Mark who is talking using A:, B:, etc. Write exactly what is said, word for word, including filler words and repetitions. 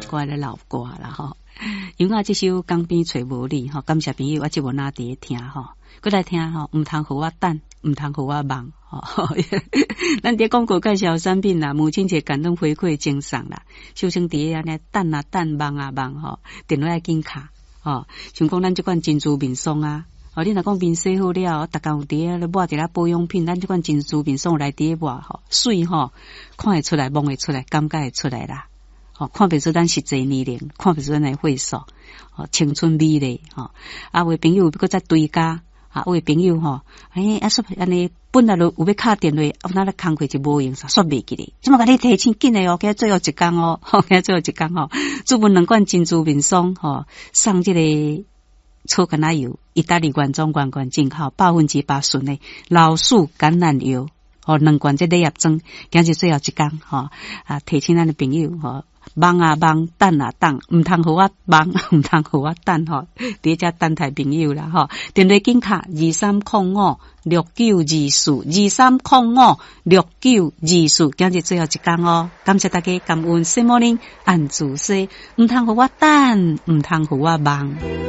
A: 歌咧老歌啦吼。因为啊，这首江边找无你吼，感谢朋友，我即无哪伫听吼，过来听吼，毋通互我等，毋通互我忙吼。咱伫广告介绍产品啦，母亲节感动回馈赠送啦，小生伫安尼等啊等，忙啊忙吼，电话要紧卡吼，像讲咱即款珍珠面霜啊。哦，你若讲面洗好了，逐工有伫咧抹一粒保养品，咱即款珍珠面霜来伫咧抹吼，水吼看会出来，摸会出来，感觉会出来啦。哦，看不出咱实际年龄，看不出咱的岁数，哦，青春美丽，吼、哦。啊，为朋友搁再追加，啊，为朋友吼，哎，啊说安尼本来就有要敲电话，啊，那咧工课就无用，煞煞袂记咧。即马甲你提醒紧诶哦，今最后一工哦，吼，今最后一工吼，注文两罐珍珠面霜，吼、哦，送即、这个草橄榄油，意大利原装原罐进口，百分之八纯诶老鼠橄榄油，哦，两罐即礼盒装，今日最后一工，吼、哦，啊，提醒咱诶朋友，吼、哦。忙啊忙，等啊等，毋通互我忙，毋通互我等吼。伫遮等待朋友啦吼。电话紧卡二三零五六九二四二三零五六九二四，今日最后一工哦。感谢大家，感恩 Good morning， 按住说，毋通互我等，毋通互我忙。